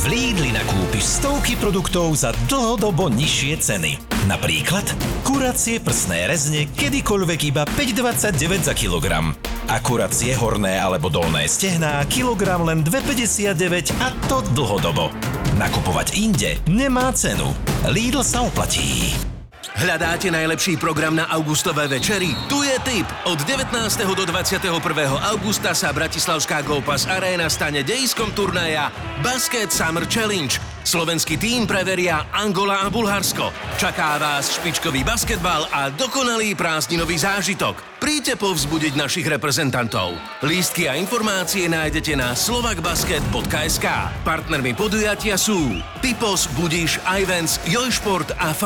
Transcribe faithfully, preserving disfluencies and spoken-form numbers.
V Lidli nakúpiš stovky produktov za dlhodobo nižšie ceny. Napríklad kuracie prsné rezne kedykoľvek iba päť dvadsaťdeväť za kilogram. A kuracie horné alebo dolné stehná kilogram len dva päťdesiatdeväť a to dlhodobo. Nakupovať inde nemá cenu. Lidl sa oplatí. Hľadáte najlepší program na augustové večery? Tu je tip! Od devätnásteho do dvadsiateho prvého augusta sa bratislavská GoPass Arena stane dejiskom turnaja Basket Summer Challenge. Slovenský tím preveria Angola a Bulharsko. Čaká vás špičkový basketbal a dokonalý prázdninový zážitok. Príďte povzbudiť našich reprezentantov. Lístky a informácie nájdete na slovakbasket bodka es ká. Partnermi podujatia sú Typos, Budiš, Ivens, Jojšport a